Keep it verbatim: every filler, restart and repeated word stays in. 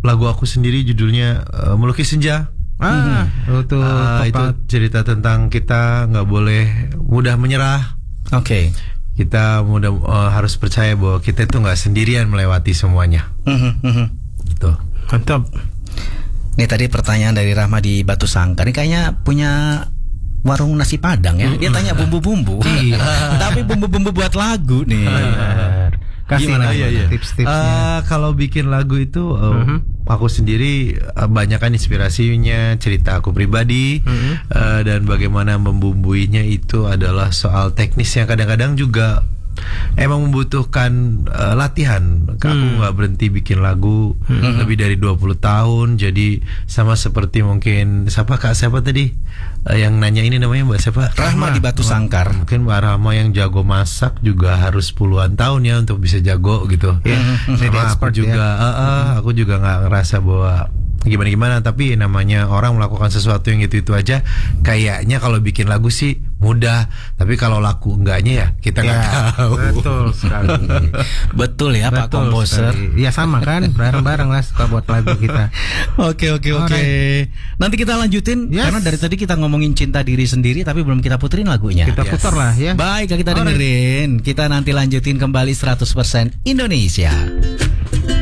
lagu aku sendiri judulnya uh, Melukis Senja. Ah, hmm. itu, uh, itu cerita tentang kita nggak boleh mudah menyerah. Oke. Okay. Kita mudah uh, harus percaya bahwa kita itu nggak sendirian melewati semuanya. Mm-hmm. Gitu. Mantap. Nih tadi pertanyaan dari Rahma di Batu Sangkar. Ini kayaknya punya warung nasi Padang ya. Dia tanya bumbu-bumbu. Tapi bumbu-bumbu buat lagu nih. Kasih gimana ya, ya. tips-tipsnya. Uh, kalau bikin lagu itu uh, uh-huh. aku sendiri uh, banyak kan inspirasinya, cerita aku pribadi, uh-huh. uh, dan bagaimana membumbuinya itu adalah soal teknis yang kadang-kadang juga emang membutuhkan uh, latihan. Aku nggak hmm. berhenti bikin lagu hmm. lebih dari dua puluh tahun. Jadi sama seperti mungkin siapa kak siapa tadi uh, yang nanya ini namanya Mbak siapa? Rahma di Batu Sangkar. Mungkin Mbak Rahma yang jago masak juga harus puluhan tahun ya untuk bisa jago gitu. Yeah. Sama aku juga, ya. uh, uh, aku juga nggak ngerasa bahwa gimana-gimana, tapi namanya orang melakukan sesuatu yang itu-itu aja kayaknya kalau bikin lagu sih mudah, tapi kalau laku enggaknya ya kita nggak ya, tahu. Betul sekali. Betul ya betul Pak Komposer. Ya sama kan, bareng-bareng lah suka buat lagu kita. Oke oke oke. Nanti kita lanjutin yes. Karena dari tadi kita ngomongin cinta diri sendiri tapi belum kita puterin lagunya. Kita yes. putar lah ya. Baik, kita dengerin. Kita nanti lanjutin kembali seratus persen Indonesia.